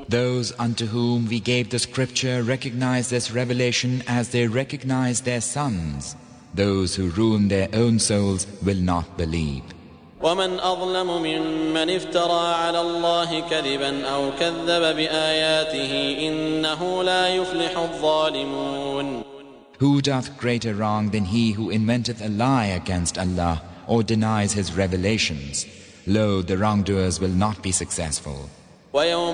Those unto whom we gave the scripture recognize this revelation as they recognize their sons. Those who ruin their own souls will not believe. ومن أظلم ممن افترى على الله كذبا أو كذب بآياته إنه لا يفلح الظالمون. Who doth greater wrong than he who inventeth a lie against Allah or denies his revelations? Lo, the wrongdoers will not be successful.